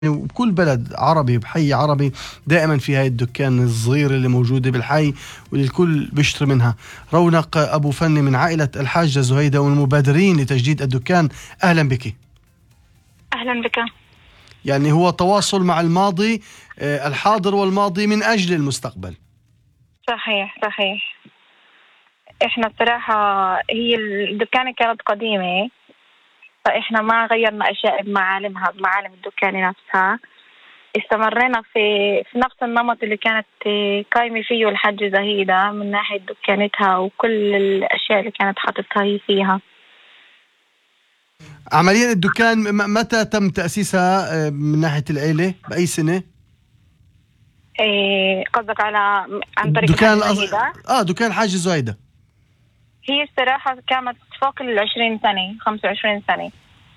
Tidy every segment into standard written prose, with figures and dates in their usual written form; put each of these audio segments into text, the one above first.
وبكل بلد عربي بحي عربي دائما في هاي الدكان الصغيرة اللي موجودة بالحي واللي الكل بيشتري منها. رونق أبو فني من عائلة الحاجة زهيدة والمبادرين لتجديد الدكان، أهلا بك. أهلا بك. يعني هو تواصل مع الماضي، الحاضر والماضي من أجل المستقبل. صحيح. إحنا الصراحة هي الدكانة كانت قديمة، فإحنا ما غيرنا أشياء بمعالمها، بمعالم الدكانة نفسها. استمرينا في نفس النمط اللي كانت قايمة فيه الحاجة زهيدة من ناحية دكانتها وكل الأشياء اللي كانت حاطتها هي فيها. عمليا الدكان متى تم تأسيسها من ناحية العيلة؟ بأي سنة؟ قصدك عن طريق دكان الحاجة زهيدة؟ دكان حاجة زهيدة. هي الصراحة كانت فوق 20 سنة، 25 سنة.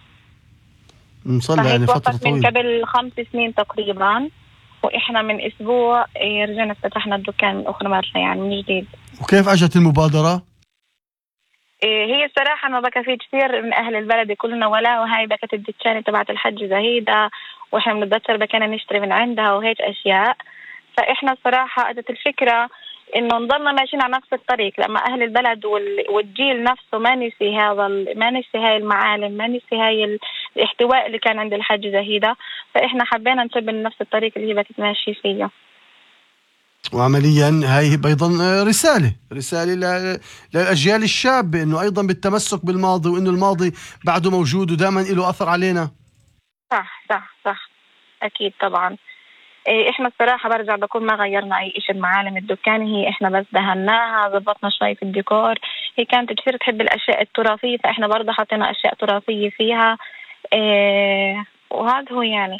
مصلى يعني فترة طويلة. من قبل 5 سنين تقريبا، وإحنا من أسبوع رجعنا فتحنا الدكان من أخرى مرة، يعني من جديد. وكيف أجت المبادرة؟ هي الصراحة ما بقى في كثير من أهل البلد كلنا ولا، وهاي بقت الدكانة تبعت الحج زهيدة، وإحنا بنتذكر بقينا نشتري من عندها وهيك أشياء. فإحنا الصراحة أجت الفكرة إنه نضلنا ماشيين على نفس الطريق، لما أهل البلد والجيل نفسه ما نسي هاي المعالم، ما نسي هاي الاحتواء اللي كان عند الحج زهيدة. فإحنا حبينا نكمل نفس الطريق اللي هي بقت ماشي فيه. وعمليا هاي أيضا رسالة للأجيال الشابة إنه أيضا بالتمسك بالماضي، وإنه الماضي بعده موجود ودائما له أثر علينا. صح أكيد طبعا. إحنا الصراحة برجع بكون ما غيرنا أي إشي بمعالم الدكان، هي إحنا بس دهناها، ضبطنا شوي في الديكور. هي كانت كثير تحب الأشياء التراثية، فإحنا برضه حطينا أشياء تراثية فيها. وهذا هو يعني.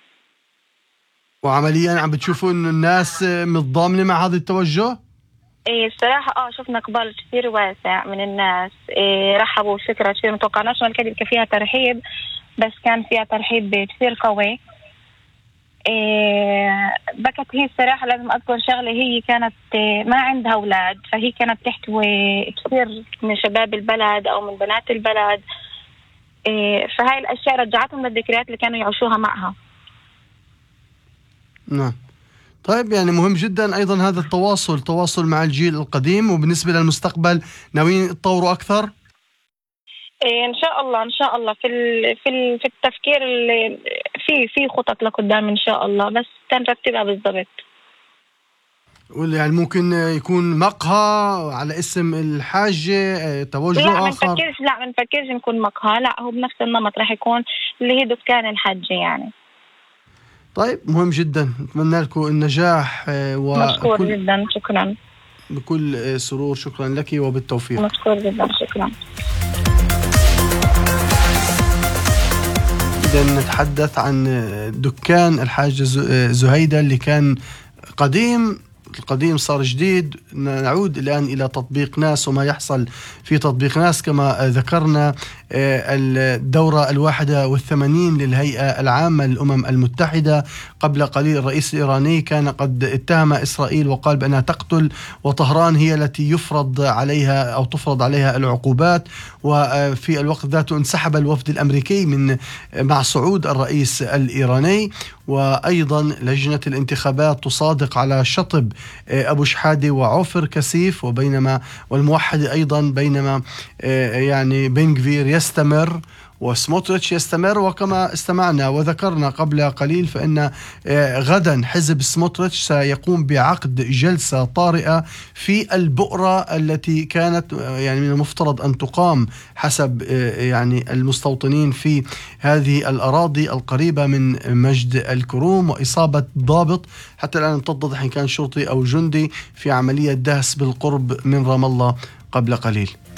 وعمليا عم بتشوفوا إنه الناس متضامنة مع هذا التوجه؟ الصراحة شفنا قبال كثير واسع من الناس. رحبوا بالفكرة كثير، متوقعناش إنه الكذب فيها ترحيب، بس كان فيها ترحيب كثير قوي. بكت هي الصراحة لازم أذكر شغلة، هي كانت ما عندها أولاد، فهي كانت تحتوي كثير من شباب البلد أو من بنات البلد. فهاي الأشياء رجعتهم للذكريات اللي كانوا يعيشوها معها. نعم. طيب يعني مهم جدا أيضا هذا التواصل مع الجيل القديم. وبالنسبة للمستقبل ناويين تطوروا أكثر؟ إن شاء الله في التفكير اللي في خطط لقدام إن شاء الله، بس تنرتبها بالضبط. يعني ممكن يكون مقهى على اسم الحاجة، توجه آخر؟ لا منفكرش نكون مقهى، لا هو بنفس النمط راح يكون اللي هي دكان الحج يعني. طيب مهم جدا، نتمنى لكم النجاح. مشكور جدا، شكرا. بكل سرور، شكرا لك وبالتوفيق. مشكور جدا، شكرا. إذا نتحدث عن دكان الحاجة زهيدة اللي كان القديم صار جديد. نعود الآن إلى تطبيق ناس وما يحصل في تطبيق ناس. كما ذكرنا الدورة 81 للهيئة العامة للأمم المتحدة، قبل قليل الرئيس الإيراني كان قد اتهم إسرائيل وقال بأنها تقتل، وطهران هي التي يفرض عليها أو تفرض عليها العقوبات. وفي الوقت ذاته انسحب الوفد الأمريكي مع صعود الرئيس الإيراني. وأيضا لجنة الانتخابات تصادق على شطب أبو شحادة وعوفر كسيف، والموحدة أيضا، بينما يعني بن غفير يستمر وسموتريتش يستمر. وكما استمعنا وذكرنا قبل قليل فإن غدا حزب سموتريتش سيقوم بعقد جلسة طارئة في البؤرة التي كانت يعني من المفترض أن تقام حسب يعني المستوطنين في هذه الأراضي القريبة من مجد الكروم، وإصابة ضابط حتى الآن تتضح إن كان شرطي أو جندي في عملية دهس بالقرب من رام الله قبل قليل.